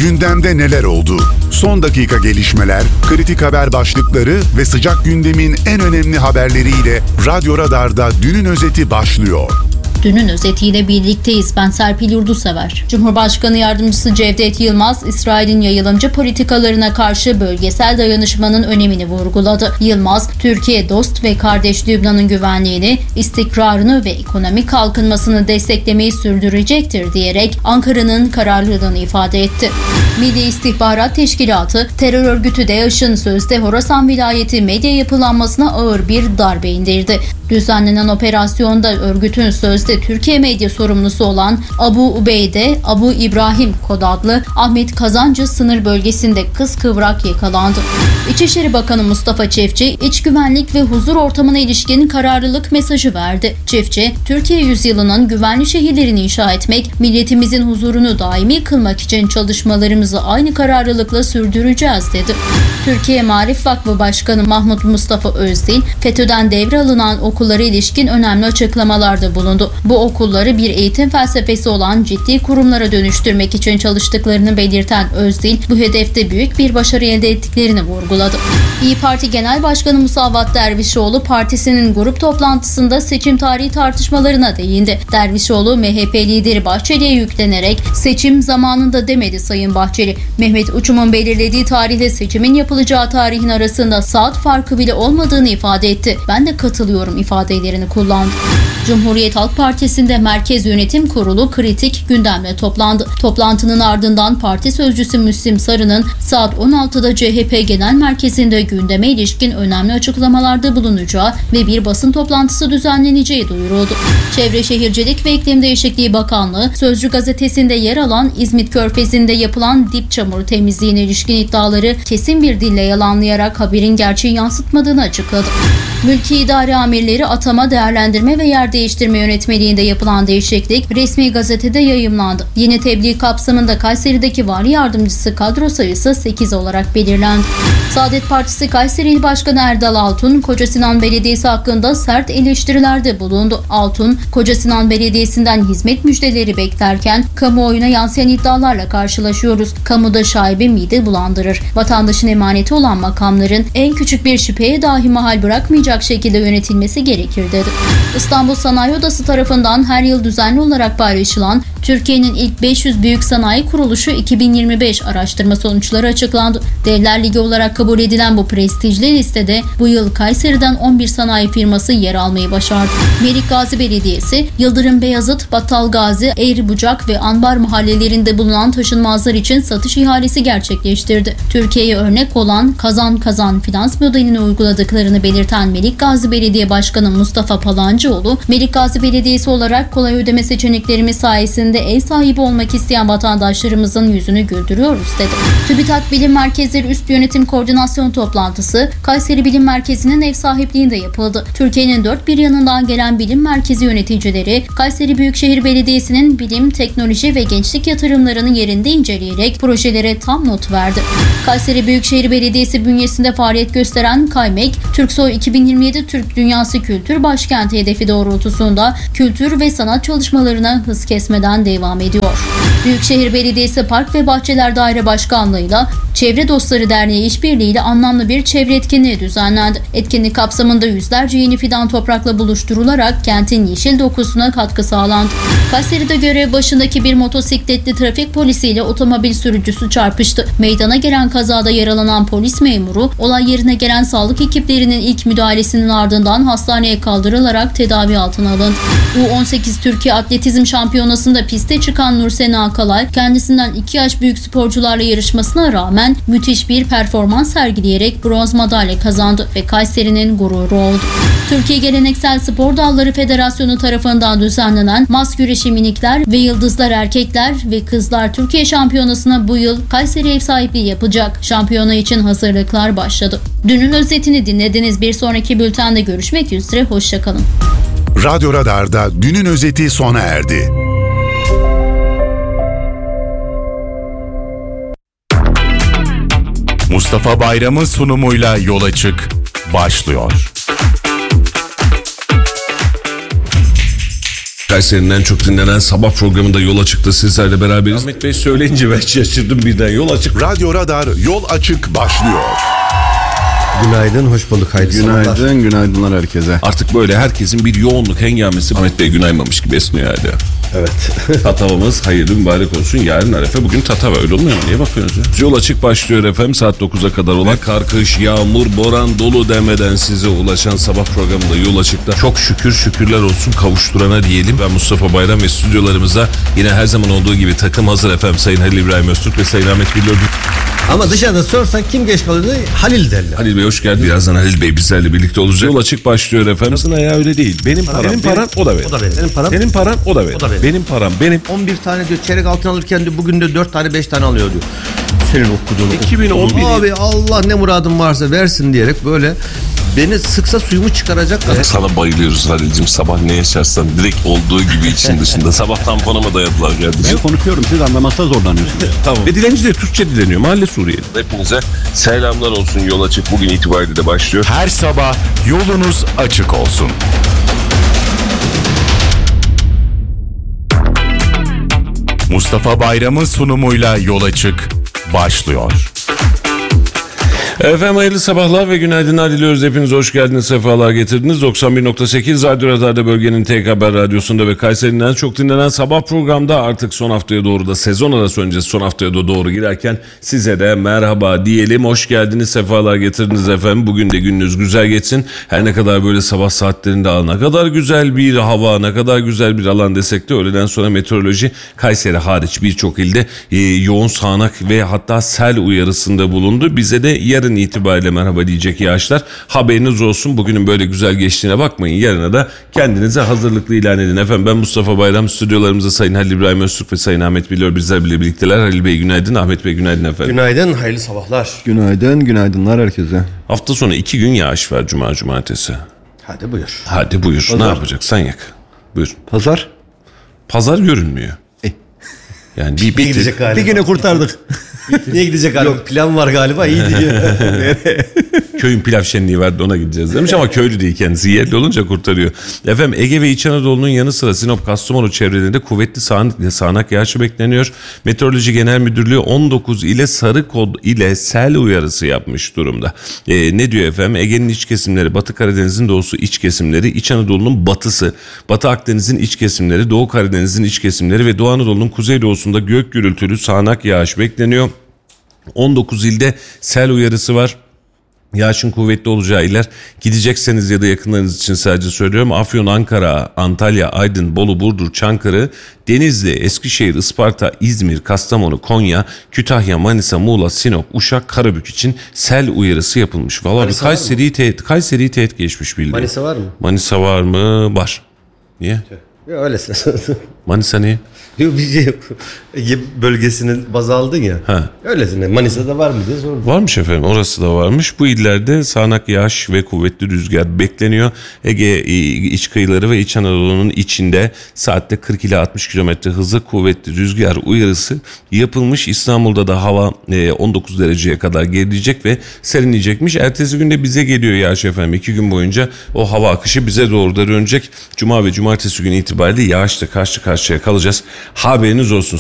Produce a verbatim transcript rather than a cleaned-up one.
Gündemde neler oldu? Son dakika gelişmeler, kritik haber başlıkları ve sıcak gündemin en önemli haberleriyle Radyo Radar'da Dünün Özeti başlıyor. Dünün özetiyle birlikteyiz. Ben Serpil Yurdusever. Cumhurbaşkanı Yardımcısı Cevdet Yılmaz, İsrail'in yayılımcı politikalarına karşı bölgesel dayanışmanın önemini vurguladı. Yılmaz, Türkiye dost ve kardeş Lübnan'ın güvenliğini, istikrarını ve ekonomik kalkınmasını desteklemeyi sürdürecektir diyerek Ankara'nın kararlılığını ifade etti. Milli İstihbarat Teşkilatı, terör örgütü DAEŞ'in sözde Horasan vilayeti medya yapılanmasına ağır bir darbe indirdi. Düzenlenen operasyonda örgütün sözde Türkiye medya sorumlusu olan Abu Ubeyde, Abu İbrahim kod adlı Ahmet Kazancı sınır bölgesinde kıskıvrak yakalandı. İçişleri Bakanı Mustafa Çiftçi, iç güvenlik ve huzur ortamına ilişkin kararlılık mesajı verdi. Çiftçi, Türkiye yüzyılının güvenli şehirlerini inşa etmek, milletimizin huzurunu daimi kılmak için çalışmalarımızı aynı kararlılıkla sürdüreceğiz dedi. Türkiye Maarif Vakfı Başkanı Mahmut Mustafa Özdil, FETÖ'den devralınan okullara ilişkin önemli açıklamalarda bulundu. Bu okulları bir eğitim felsefesi olan ciddi kurumlara dönüştürmek için çalıştıklarını belirten Özdil, bu hedefte büyük bir başarı elde ettiklerini vurguladı. İYİ Parti Genel Başkanı Musavat Dervişoğlu, partisinin grup toplantısında seçim tarihi tartışmalarına değindi. Dervişoğlu, M H P lideri Bahçeli'ye yüklenerek seçim zamanında demedi Sayın Bahçeli. Mehmet Uçum'un belirlediği tarihle seçimin yapılacağı tarihin arasında saat farkı bile olmadığını ifade etti. Ben de katılıyorum ifadelerini kullandı. Cumhuriyet Halk Partisi'nde Merkez Yönetim Kurulu kritik gündemle toplandı. Toplantının ardından parti sözcüsü Müslim Sarı'nın saat on altıda C H P Genel Merkezi'nde gündeme ilişkin önemli açıklamalarda bulunacağı ve bir basın toplantısı düzenleneceği duyuruldu. Çevre Şehircilik ve İklim Değişikliği Bakanlığı, Sözcü gazetesinde yer alan İzmit Körfezi'nde yapılan dip çamuru temizliğine ilişkin iddiaları kesin bir dille yalanlayarak haberin gerçeği yansıtmadığını açıkladı. Mülki idare amirleri atama, değerlendirme ve yer değiştirme yönetmeliğinde yapılan değişiklik resmi gazetede yayımlandı. Yeni tebliğ kapsamında Kayseri'deki vali yardımcısı kadro sayısı sekiz olarak belirlendi. Saadet Partisi Kayseri İl Başkanı Erdal Altun, Kocasinan Belediyesi hakkında sert eleştirilerde bulundu. Altun, Kocasinan Belediyesi'nden hizmet müjdeleri beklerken kamuoyuna yansıyan iddialarla karşılaşıyoruz. Kamuda şaibe mide bulandırır. Vatandaşın emaneti olan makamların en küçük bir şüpheye dahi mahal bırakmayacak şekilde yönetilmesi gerekir dedi. İstanbul Sanayi Odası tarafından her yıl düzenli olarak paylaşılan Türkiye'nin ilk beş yüz büyük sanayi kuruluşu iki bin yirmi beş araştırma sonuçları açıklandı. Devler Ligi olarak kabul edilen bu prestijli listede bu yıl Kayseri'den on bir sanayi firması yer almayı başardı. Melikgazi Belediyesi, Yıldırım Beyazıt, Battalgazi, Eğribucak ve Anbar mahallelerinde bulunan taşınmazlar için satış ihalesi gerçekleştirdi. Türkiye'ye örnek olan kazan kazan finans modelini uyguladıklarını belirten Melikgazi Belediye Başkanı Mustafa Palancıoğlu, Melikgazi Belediyesi olarak kolay ödeme seçeneklerimiz sayesinde ev sahibi olmak isteyen vatandaşlarımızın yüzünü güldürüyoruz dedi. TÜBİTAK Bilim Merkezleri Üst Yönetim Koordinasyon Toplantısı Kayseri Bilim Merkezi'nin ev sahipliğinde yapıldı. Türkiye'nin dört bir yanından gelen bilim merkezi yöneticileri Kayseri Büyükşehir Belediyesi'nin bilim, teknoloji ve gençlik yatırımlarını yerinde inceleyerek projelere tam not verdi. Kayseri Büyükşehir Belediyesi bünyesinde faaliyet gösteren KAYMEK, Türksoy iki bin yirmi yedi Türk Dünyası Kültür Başkenti hedefi doğrultusunda kültür ve sanat çalışmalarına hız kesmeden devam ediyor. Büyükşehir Belediyesi Park ve Bahçeler Daire Başkanlığı'yla Çevre Dostları Derneği işbirliğiyle anlamlı bir çevre etkinliği düzenlendi. Etkinlik kapsamında yüzlerce yeni fidan toprakla buluşturularak kentin yeşil dokusuna katkı sağlandı. Kayseri'de görev başındaki bir motosikletli trafik polisiyle otomobil sürücüsü çarpıştı. Meydana gelen kazada yaralanan polis memuru, olay yerine gelen sağlık ekiplerinin ilk müdahalesinin ardından hastaneye kaldırılarak tedavi altına alındı. U on sekiz Türkiye Atletizm Şampiyonası'nda piste çıkan Nursena Akalay, kendisinden iki yaş büyük sporcularla yarışmasına rağmen müthiş bir performans sergileyerek bronz madalya kazandı ve Kayseri'nin gururu oldu. Türkiye Geleneksel Spor Dalları Federasyonu tarafından düzenlenen Mas Güreşi Minikler ve Yıldızlar Erkekler ve Kızlar Türkiye Şampiyonası'na bu yıl Kayseri ev sahipliği yapacak. Şampiyona için hazırlıklar başladı. Dünün özetini dinlediniz. Bir sonraki bültende görüşmek üzere. Hoşçakalın. Radyo Radar'da Dünün özeti sona erdi. Mustafa Bayram'ın sunumuyla Yola Çık başlıyor. Kayseri'nin en çok dinlenen sabah programında yola çıktı sizlerle beraberiz. Ahmet Bey söyleyince ben şaşırdım birden. Yol açık. Radyo Radar Yol Açık başlıyor. Günaydın, hoş bulduk. Hayırlı Günaydın, sabahlar. günaydınlar herkese. Artık böyle herkesin bir yoğunluk hengamesi Ahmet Bey günaymamış gibi esniyor hala. Evet. Tatavamız hayırlı mübarek olsun. Yarın Arefe, bugün Tatava, öyle olmuyor mu? Niye bakıyorsunuz ya? Yol açık başlıyor efendim saat dokuza kadar olan. Kar, kış, yağmur, boran, dolu demeden size ulaşan sabah programında Yol Açık'ta çok şükür şükürler olsun kavuşturana diyelim. Ben Mustafa Bayram ve stüdyolarımıza yine her zaman olduğu gibi takım hazır efendim. Sayın Halil İbrahim Öztürk ve Sayın Ahmet Bilal. Ama dışarıda sorsan kim geç kalıyordu? Halil derler. Halil Bey hoş geldin. Birazdan Halil Bey bizlerle birlikte olacak. Yol açık başlıyor efendim. Aslında ya öyle değil. Benim param, benim paran o da benim. O da benim. Benim param. Senin paran o da benim. O da benim. Benim param benim. on bir tane diyor çeyrek altın alırken diyor bugün de dört tane beş tane alıyor diyor. Senin okuduğunu. iki bin on bir Abi Allah ne muradın varsa versin diyerek böyle beni sıksa suyumu çıkaracak kadar. Sana bayılıyoruz Halil'cim. Sabah ne yaşarsan direkt olduğu gibi için dışında. Sabah tamponama dayadılar kardeşim. Ben konuşuyorum, siz anlamakta zorlanıyorsunuz. Tamam. Ve dilenci de Türkçe dileniyor. Mahalle Suriyeli. Hepinize selamlar olsun. Yol Açık bugün itibariyle de başlıyor. Her sabah yolunuz açık olsun. Mustafa Bayram'ın sunumuyla Yol Açık başlıyor. Efendim hayırlı sabahlar ve günaydınlar diliyoruz. Hepiniz hoş geldiniz, sefalar getirdiniz. doksan bir nokta sekiz Radyo Radar'da bölgenin tek haber radyosunda ve Kayseri'nin en çok dinlenen sabah programda artık son haftaya doğru da sezon arası öncesi son haftaya da doğru girerken size de merhaba diyelim. Hoş geldiniz, sefalar getirdiniz efendim. Bugün de gününüz güzel geçsin. Her ne kadar böyle sabah saatlerinde ne kadar güzel bir hava, ne kadar güzel bir alan desek de öğleden sonra meteoroloji Kayseri hariç birçok ilde e, yoğun sağanak ve hatta sel uyarısında bulundu. Bize de yarın itibariyle merhaba diyecek yağışlar. Haberiniz olsun. Bugünün böyle güzel geçtiğine bakmayın. Yarına da kendinize hazırlıklı ilan edin. Efendim ben Mustafa Bayram, stüdyolarımızda Sayın Halil İbrahim Öztürk ve Sayın Ahmet Bilal bizler bile birlikteler. Halil Bey günaydın, Ahmet Bey günaydın efendim. Günaydın, hayırlı sabahlar. Günaydın, günaydınlar herkese. Hafta sonu iki gün yağış var, cuma cumartesi. Hadi buyur. Hadi buyur. Pazar. Ne yapacaksan yak. Buyur. Pazar. Pazar görünmüyor. Yani bir, Niye bir, gidecek galiba? Bir güne kurtardık. Niye gidecek galiba? Yok plan var galiba, iyi diyor. köyün pilav şenliği vardı, ona gideceğiz demiş ama köylü değil kendisi, yerli olunca kurtarıyor. Efendim Ege ve İç Anadolu'nun yanı sıra Sinop, Kastamonu çevrelerinde kuvvetli sağanak, sağanak yağışı bekleniyor. Meteoroloji Genel Müdürlüğü on dokuz ile sarı kod ile sel uyarısı yapmış durumda. Ee, ne diyor efendim? Ege'nin iç kesimleri, Batı Karadeniz'in doğusu iç kesimleri, İç Anadolu'nun batısı, Batı Akdeniz'in iç kesimleri, Doğu Karadeniz'in iç kesimleri ve Doğu Anadolu'nun kuzeydoğusunda gök gürültülü sağanak yağış bekleniyor. on dokuz ilde sel uyarısı var. Yağışın kuvvetli olacağı iller, gidecekseniz ya da yakınlarınız için sadece söylüyorum. Afyon, Ankara, Antalya, Aydın, Bolu, Burdur, Çankırı, Denizli, Eskişehir, Isparta, İzmir, Kastamonu, Konya, Kütahya, Manisa, Muğla, Sinop, Uşak, Karabük için sel uyarısı yapılmış. Vallahi Manisa Kayseri'yi teğet, Kayseri'yi teğet geçmiş bildiğin. Manisa var mı? Manisa var mı? Var. Niye? Ya öylesine. Manisa niye? Yok bir şey yok. Ege bölgesini baz aldın ya. Ha. Öylesine. Manisa'da var mı diye sordum. Varmış efendim, orası da varmış. Bu illerde sağanak yağış ve kuvvetli rüzgar bekleniyor. Ege iç kıyıları ve İç Anadolu'nun içinde saatte kırk ila altmış kilometre hızla kuvvetli rüzgar uyarısı yapılmış. İstanbul'da da hava on dokuz dereceye kadar gerileyecek ve serinleyecekmiş. Ertesi günde bize geliyor yağış efendim. İki gün boyunca o hava akışı bize doğru da dönecek. Cuma ve cumartesi günü itibariyle yağışla karşı karşıya kalacağız. Haberiniz olsun.